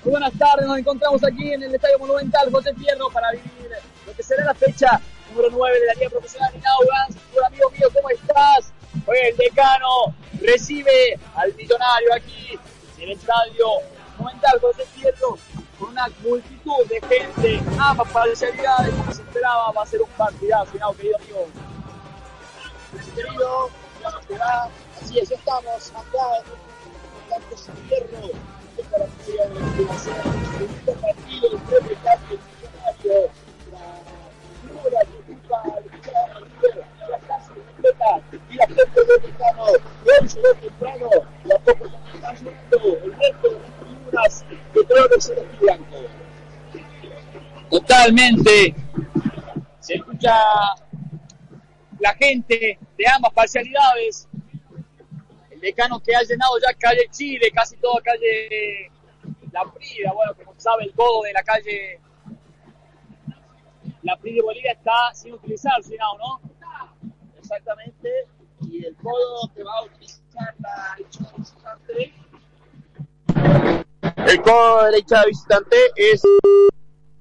Muy buenas tardes, nos encontramos aquí en el Estadio Monumental José Fierro para vivir lo que será la fecha número 9 de la Liga Profesional Inaugans. Un amigo mío, ¿cómo estás? Hoy el Decano recibe al Millonario aquí en el Estadio Monumental José Fierro con una multitud de gente, ambas parcialidades, como se esperaba. Va a ser un partidazo, ¿no, querido amigo? Querido, así es, ya estamos acá en un José Fierro. Para que hacer un partido de premio cambio millonario, la figura que ocupa la casa completa y la gente de Decano, hoy llegó temprano y a poco está llegando el resto de las figuras de colores celeste y blanco. Totalmente, se escucha la gente de ambas parcialidades. Decano que ha llenado ya calle Chile, casi toda calle La Prida, bueno, como sabe, el codo de la calle La Prida de Bolivia está sin utilizar, ¿no? Exactamente, y el codo que va a utilizar la hinchada visitante. El codo de la hinchada visitante es